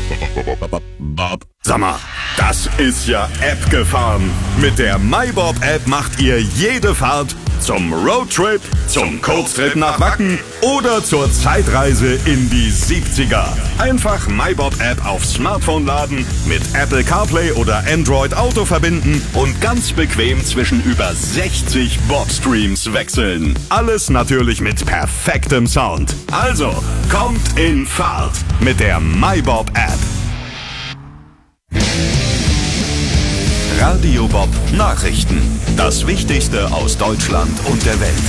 Sag mal, das ist ja abgefahren. Mit der MyBob-App macht ihr jede Fahrt zum Roadtrip, zum Kurztrip nach Wacken oder zur Zeitreise in die 70er. Einfach MyBob-App aufs Smartphone laden, mit Apple CarPlay oder Android Auto verbinden und ganz bequem zwischen über 60 Bob-Streams wechseln. Alles natürlich mit perfektem Sound. Also, kommt in Fahrt mit der MyBob-App. Radio Bob Nachrichten. Das Wichtigste aus Deutschland und der Welt.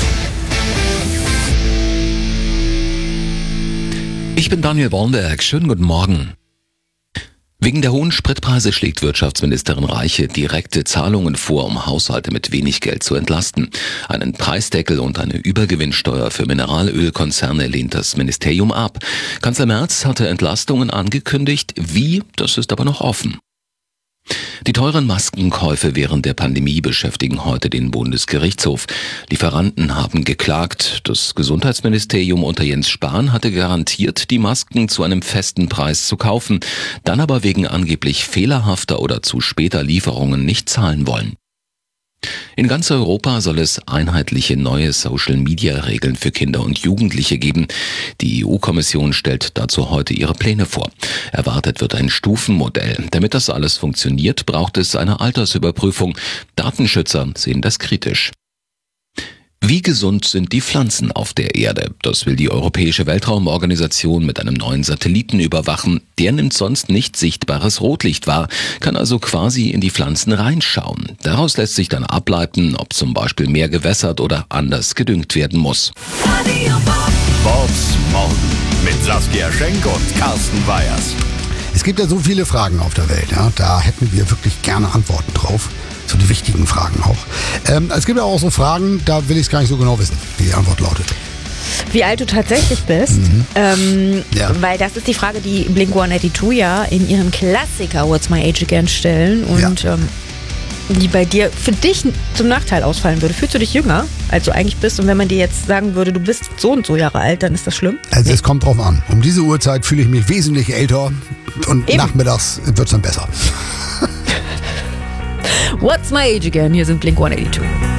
Ich bin Daniel Bornberg. Schönen guten Morgen. Wegen der hohen Spritpreise schlägt Wirtschaftsministerin Reiche direkte Zahlungen vor, um Haushalte mit wenig Geld zu entlasten. Einen Preisdeckel und eine Übergewinnsteuer für Mineralölkonzerne lehnt das Ministerium ab. Kanzler Merz hatte Entlastungen angekündigt. Wie? Das ist aber noch offen. Die teuren Maskenkäufe während der Pandemie beschäftigen heute den Bundesgerichtshof. Lieferanten haben geklagt. Das Gesundheitsministerium unter Jens Spahn hatte garantiert, die Masken zu einem festen Preis zu kaufen, dann aber wegen angeblich fehlerhafter oder zu später Lieferungen nicht zahlen wollen. In ganz Europa soll es einheitliche neue Social-Media-Regeln für Kinder und Jugendliche geben. Die EU-Kommission stellt dazu heute ihre Pläne vor. Erwartet wird ein Stufenmodell. Damit das alles funktioniert, braucht es eine Altersüberprüfung. Datenschützer sehen das kritisch. Wie gesund sind die Pflanzen auf der Erde? Das will die Europäische Weltraumorganisation mit einem neuen Satelliten überwachen. Der nimmt sonst nicht sichtbares Rotlicht wahr, kann also quasi in die Pflanzen reinschauen. Daraus lässt sich dann ableiten, ob zum Beispiel mehr gewässert oder anders gedüngt werden muss. Bobs Morgen mit Saskia Schenk und Carsten Weyers. Es gibt ja so viele Fragen auf der Welt, ja? Da hätten wir wirklich gerne Antworten drauf. So die wichtigen Fragen auch. Es gibt ja auch so Fragen, da will ich es gar nicht so genau wissen, wie die Antwort lautet. Wie alt du tatsächlich bist, Ja. weil das ist die Frage, die Blink-182 ja in ihrem Klassiker What's My Age Again stellen und die bei dir für dich zum Nachteil ausfallen würde. Fühlst du dich jünger, als du eigentlich bist? Und wenn man dir jetzt sagen würde, du bist so und so Jahre alt, dann ist das schlimm? Also es kommt drauf an. Um diese Uhrzeit fühle ich mich wesentlich älter und nachmittags wird es dann besser. What's My Age Again? Hier sind Blink-182.